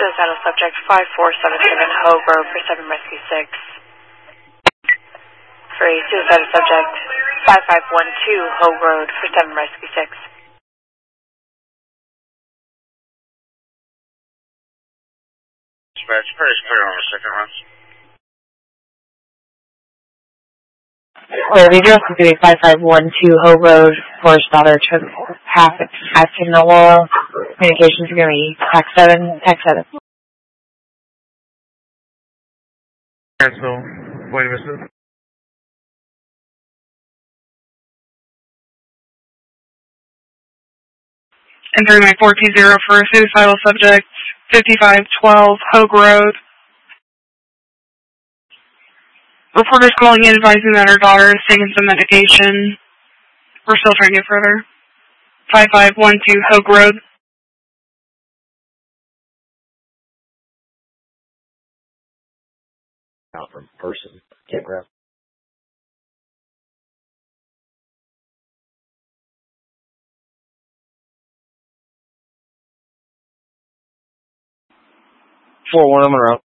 Suicidal subject 5477 Hogue Road for 7 Rescue 6. 3. Suicidal subject 5512 Hogue Road for 7 Rescue 6. Dispatch, pretty clear on the second run. The address is going to be 5512 Hogue Road, Forest Daughter, half in the wall. Communications are going to be TAC 7, TAC 7. Cancel. Wait a minute. Entering my 420 for a suicidal subject, 5512 Hogue Road. Reporter's calling in advising that her daughter is taking some medication. We're still trying to get further. 5512 Hogue Road. Out from person. Can't grab. Four one, I'm gonna route.